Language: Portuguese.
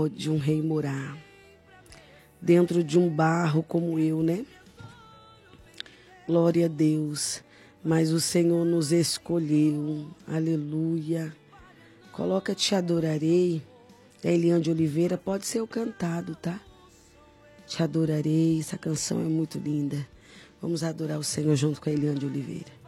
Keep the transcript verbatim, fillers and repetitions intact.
de um rei morar dentro de um barro como eu, né? Glória a Deus. Mas o Senhor nos escolheu. Aleluia. Coloca Te Adorarei. Da Eliane de Oliveira. Pode ser o cantado, tá? Te Adorarei. Essa canção é muito linda. Vamos adorar o Senhor junto com a Eliane de Oliveira.